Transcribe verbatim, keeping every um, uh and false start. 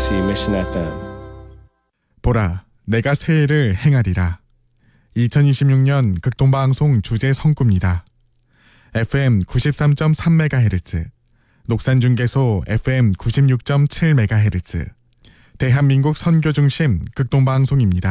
케이비씨 Mission 에프엠. 보라, 내가 새해를 행하리라. 이천이십육 년 극동방송 주제 성구입니다. 에프엠 구십삼 점 삼 메가헤르츠, 녹산중계소 에프엠 구십육 점 칠 메가헤르츠, 대한민국 선교 중심 극동방송입니다.